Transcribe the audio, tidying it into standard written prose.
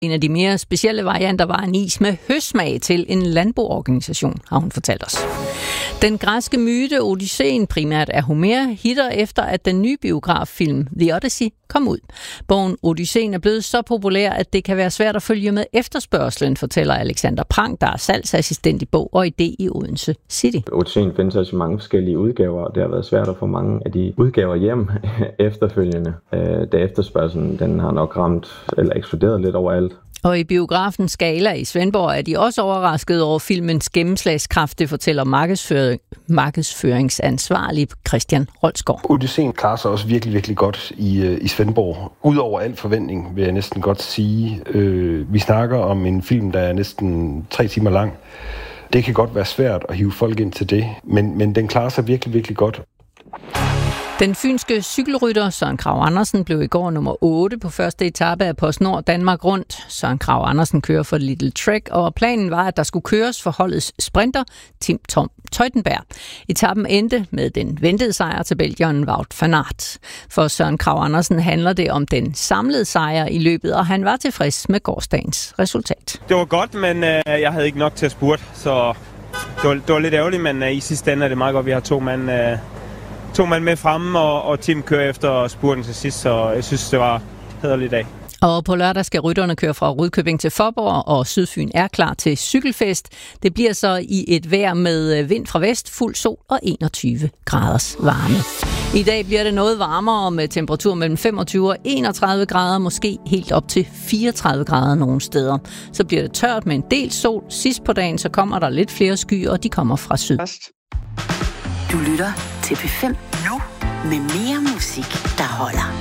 En af de mere specielle varianter var en is med høsmag til en landboorganisation, har hun fortalt os. Den græske myte Odysseen, primært af Homer, hitter efter, at den nye biograffilm The Odyssey kom ud. Bogen Odysseen er blevet så populær, at det kan være svært at følge med efterspørgslen, fortæller Alexander Prang, der er salgsassistent i Bog og Idé i Odense City. Odysseen findes også i mange forskellige udgaver, og det har været svært at få mange af de udgaver hjem efterfølgende. Da efterspørgslen den har nok ramt eller eksploderet lidt overalt. Og i biografen Skala i Svendborg er de også overrasket over filmens gennemslagskraft, det fortæller markedsføringsansvarlig Christian Rolsgaard. Odysseen klarer sig også virkelig, virkelig godt i Svendborg. Udover al forventning, vil jeg næsten godt sige. Vi snakker om en film, der er næsten 3 timer lang. Det kan godt være svært at hive folk ind til det, men den klarer sig virkelig, virkelig godt. Den fynske cykelrytter Søren Kragh Andersen blev i går nummer 8 på første etape af PostNord Danmark Rundt. Søren Kragh Andersen kører for Little Trek, og planen var, at der skulle køres for holdets sprinter Tim Tom Teutenberg. Etappen endte med den ventede sejr til belgieren Wout van Aert. For Søren Kragh Andersen handler det om den samlede sejr i løbet, og han var tilfreds med gårsdagens resultat. Det var godt, men jeg havde ikke nok til at spurte, så det var lidt ærgerligt, men i sidste ende er det meget godt, at vi har 2 mand med fremme, og Tim kører efter spurten til sidst, så jeg synes, det var hæderligt dag. Og på lørdag skal rytterne køre fra Rudkøbing til Faaborg, og Sydfyn er klar til cykelfest. Det bliver så i et vejr med vind fra vest, fuld sol og 21 graders varme. I dag bliver det noget varmere med temperatur mellem 25 og 31 grader, måske helt op til 34 grader nogle steder. Så bliver det tørt med en del sol. Sidst på dagen så kommer der lidt flere skyer, og de kommer fra syd. Du lytter til P5 nu med mere musik, der holder.